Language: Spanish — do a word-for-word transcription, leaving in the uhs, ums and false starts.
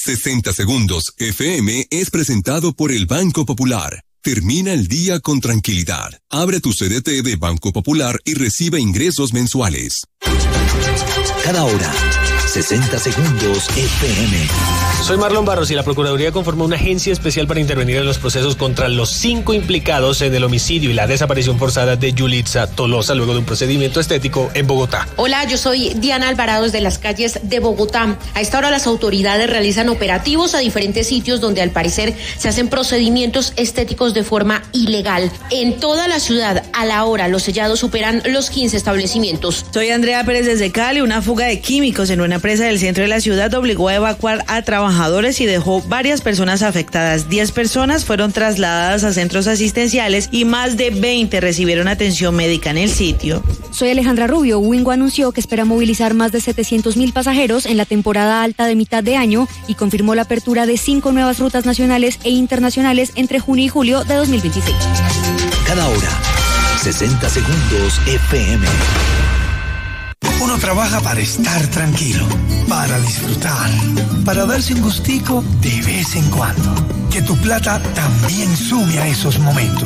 sesenta Segundos F M es presentado por el Banco Popular. Termina el día con tranquilidad. Abre tu C D T de Banco Popular y recibe ingresos mensuales. Cada hora, sesenta Segundos F M. Soy Marlon Barros y la Procuraduría conformó una agencia especial para intervenir en los procesos contra los cinco implicados en el homicidio y la desaparición forzada de Yulitza Tolosa luego de un procedimiento estético en Bogotá. Hola, yo soy Diana Alvarado desde las calles de Bogotá. A esta hora las autoridades realizan operativos a diferentes sitios donde al parecer se hacen procedimientos estéticos de forma ilegal. En toda la ciudad, a la hora, los sellados superan los quince establecimientos. Soy Andrea Pérez desde Cali. Una fuga de químicos en una empresa del centro de la ciudad obligó a evacuar a trabajadores y dejó varias personas afectadas. diez personas fueron trasladadas a centros asistenciales y más de veinte recibieron atención médica en el sitio. Soy Alejandra Rubio. Wingo anunció que espera movilizar más de setecientos mil pasajeros en la temporada alta de mitad de año y confirmó la apertura de cinco nuevas rutas nacionales e internacionales entre junio y julio de dos mil veintiséis. Cada hora, sesenta Segundos F M. Uno trabaja para estar tranquilo, para disfrutar, para darse un gustico de vez en cuando. Que tu plata también sume a esos momentos.